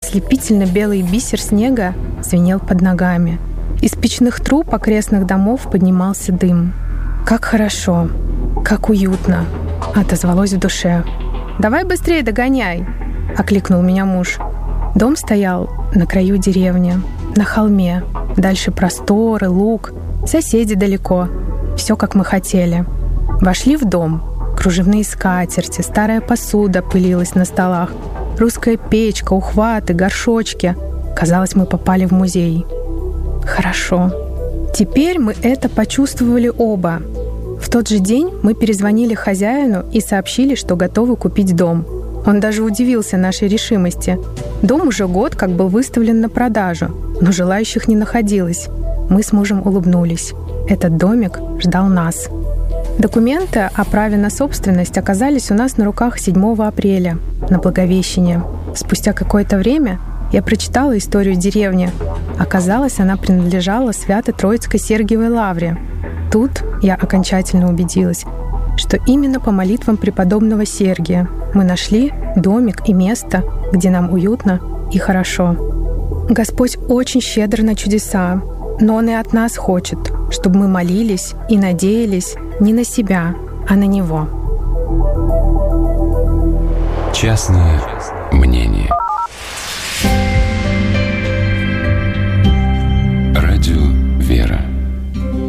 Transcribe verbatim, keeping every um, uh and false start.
Ослепительно белый бисер снега звенел под ногами. Из печных труб окрестных домов поднимался дым. «Как хорошо, как уютно!» — отозвалось в душе. «Давай быстрее догоняй!» — окликнул меня муж. Дом стоял на краю деревни, на холме. Дальше просторы, луг, соседи далеко. Все, как мы хотели. Вошли в дом. Кружевные скатерти, старая посуда пылилась на столах. Русская печка, ухваты, горшочки. Казалось, мы попали в музей. Хорошо. Теперь мы это почувствовали оба. В тот же день мы перезвонили хозяину и сообщили, что готовы купить дом. Он даже удивился нашей решимости. Дом уже год как был выставлен на продажу, но желающих не находилось. Мы с мужем улыбнулись. Этот домик ждал нас. Документы о праве на собственность оказались у нас на руках седьмого апреля, на Благовещение. Спустя какое-то время я прочитала историю деревни. Оказалось, она принадлежала Свято-Троицкой Сергиевой лавре. Тут я окончательно убедилась, что именно по молитвам преподобного Сергия мы нашли домик и место, где нам уютно и хорошо. Господь очень щедр на чудеса, но Он и от нас хочет, чтобы мы молились и надеялись не на себя, а на Него. Частное мнение.